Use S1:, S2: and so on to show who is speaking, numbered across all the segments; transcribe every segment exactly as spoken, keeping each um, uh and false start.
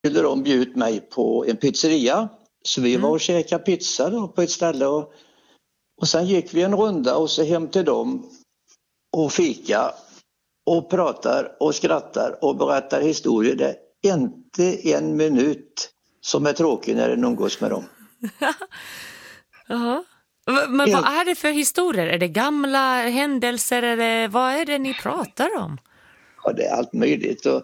S1: skulle de bjudit mig på en pizzeria. Så vi var och käkade pizza då på ett ställe. Och, och sen gick vi en runda och så hem till dem och fika. Och pratar och skrattar och berättar historier. Det är inte en minut som är tråkig när det umgås med dem.
S2: Jaha. Men vad är det för historier? Är det gamla händelser eller vad är det ni pratar om?
S1: Ja, det är allt möjligt och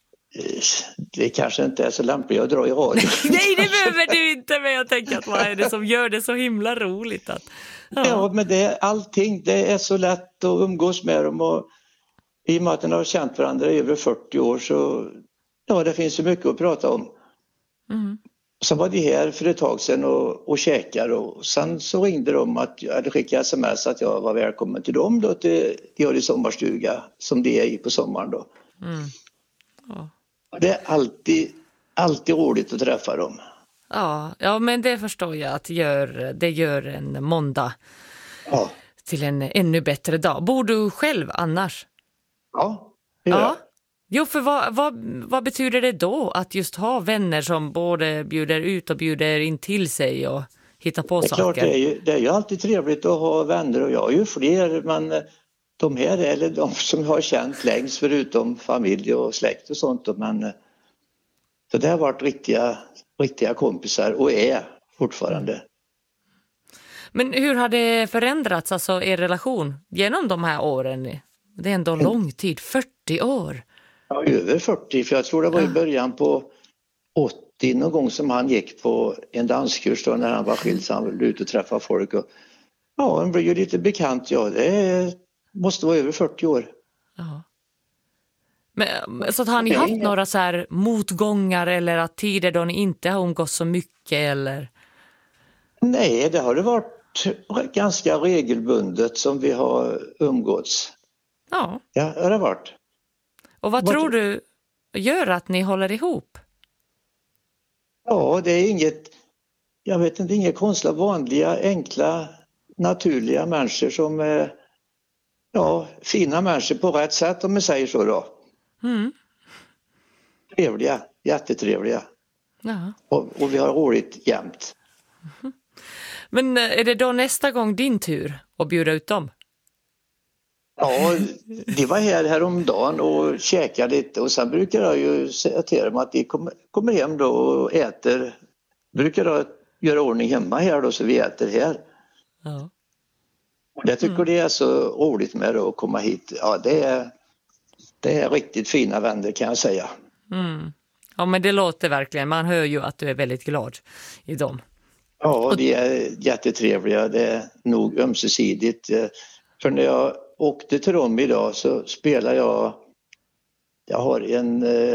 S1: det kanske inte är så lämpligt att dra i radio.
S2: Nej, det behöver du inte, men jag tänker att vad är det som gör det så himla roligt? Att,
S1: ja. ja, men det är allting. Det är så lätt att umgås med dem och i och med att de har känt varandra i över fyrtio år så ja, det finns så mycket att prata om. Mm. Så var de här för ett tag sedan och, och käkade och sen så ringde de att jag hade skickat sms att jag var välkommen till dem då till de har i sommarstuga som de är i på sommaren då. Mm. Ja. Det är alltid, alltid roligt att träffa dem.
S2: Ja, ja, men det förstår jag att gör, det gör en måndag ja. till en ännu bättre dag. Bor du själv annars?
S1: Ja, det gör
S2: ja. Jo, för vad, vad, vad betyder det då att just ha vänner som både bjuder ut och bjuder in till sig och hittar på
S1: det är
S2: saker?
S1: Klart, det, är ju, det är ju alltid trevligt att ha vänner och jag har ju fler, men de här är eller de som jag har känt längst förutom familj och släkt och sånt. Men, så det har varit riktiga, riktiga kompisar och är fortfarande.
S2: Men hur har det förändrats, alltså er relation genom de här åren? Det är ändå lång tid, fyrtio år.
S1: Ja, över fyrtio, för jag tror det var i början på åttio någon gång som han gick på en danskurs då när han var skild så han ville ut och träffa folk. Och, ja, han blev ju lite bekant, ja det är, måste vara över fyrtio år.
S2: Ja. Men, så har ni haft några så här motgångar eller att tider då ni inte har umgått så mycket eller?
S1: Nej, det har det varit ganska regelbundet som vi har umgåtts.
S2: Ja.
S1: Ja, det har det varit.
S2: Och vad, vad tror du gör att ni håller ihop?
S1: Ja, det är inget, jag vet inte, inga konstiga, vanliga, enkla, naturliga människor som är, ja, fina människor på rätt sätt om man säger så då. Mm. Trevliga, jättetrevliga. Ja. Och, och vi har roligt jämt.
S2: Mm. Men är det då nästa gång din tur att bjuda ut dem?
S1: Ja, de var här häromdagen och käkade lite och sen brukar jag ju säga till dem att de kommer, kommer hem då och äter. Brukar jag göra ordning hemma här då så vi äter här. Ja. Jag tycker mm. det är så roligt med att komma hit. Ja, det är, det är riktigt fina vänner kan jag säga.
S2: Mm. Ja, men det låter verkligen. Man hör ju att du är väldigt glad i dem.
S1: Ja, de är jättetrevliga. Det är nog ömsesidigt. För när jag åkte till dem idag så spelar jag, jag har en eh,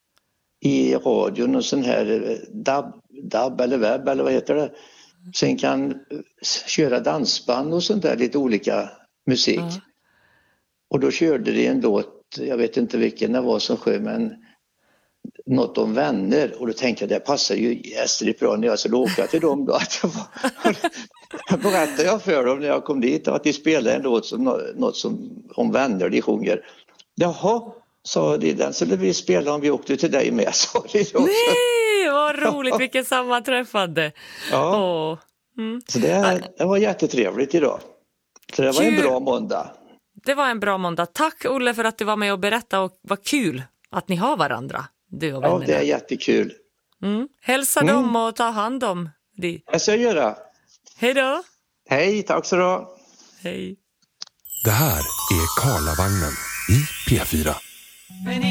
S1: i radion och sån här dab, dab eller webb eller vad heter det. Sen kan köra dansband och sånt där, lite olika musik. Mm. Och då körde de en låt, jag vet inte vilken det var som sjöng, men något om vänner. Och då tänkte jag, det passar ju jästligt bra när jag skulle åka till dem då. Att jag var, berättade jag för dem när jag kom dit att de spelade en låt som något som, om vänner de sjunger. Jaha, sa de, den skulle vi spela om vi åkte till dig med, sa de också.
S2: Nej, vad roligt, vilken sammanträffande.
S1: Ja,
S2: oh. mm.
S1: Så det, det var jättetrevligt idag. Så det var en bra måndag.
S2: Det var en bra måndag. Tack Olle för att du var med och berättade och vad kul att ni har varandra. Du och
S1: ja, det är jättekul.
S2: Mm. Hälsa mm. dem och ta hand om dig.
S1: Det ska jag göra.
S2: Hej då.
S1: Hej, tack så då.
S2: Hej.
S3: Det här är Karlavagnen i P fyra.